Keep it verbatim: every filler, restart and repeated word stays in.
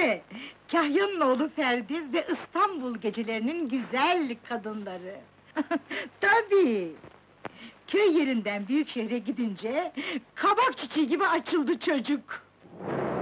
de Kahya'nın oğlu Ferdi ve İstanbul gecelerinin güzel kadınları. Tabii! Köy yerinden büyük şehre gidince kabak çiçeği gibi açıldı çocuk.